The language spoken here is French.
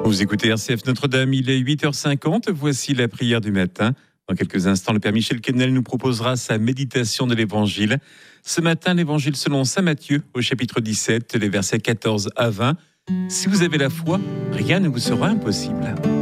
Vous écoutez RCF Notre-Dame, il est 8h50, voici la prière du matin. Dans quelques instants, le Père Michel Kennel nous proposera sa méditation de l'Évangile. Ce matin, l'Évangile selon saint Matthieu, au chapitre 17, les versets 14 à 20. Si vous avez la foi, rien ne vous sera impossible.